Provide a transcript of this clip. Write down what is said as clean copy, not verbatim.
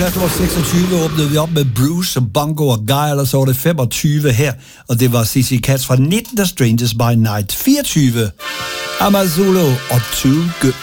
plads nummer 26 åbnede vi op med Bruce og Bongo og Guy, og så var det 25 her, og det var CC Cats fra 19. Strangers by Night. 24. Amazulu og Too Good.